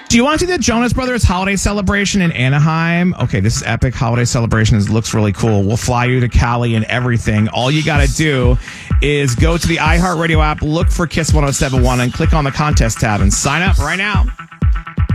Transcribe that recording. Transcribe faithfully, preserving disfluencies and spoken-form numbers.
Do you want to see the Jonas Brothers holiday celebration in Anaheim? Okay, this is epic holiday celebration. It looks really cool. We'll fly you to Cali and everything. All you got to do is go to the iHeartRadio app, look for Kiss one oh seven one, and click on the contest tab and sign up right now.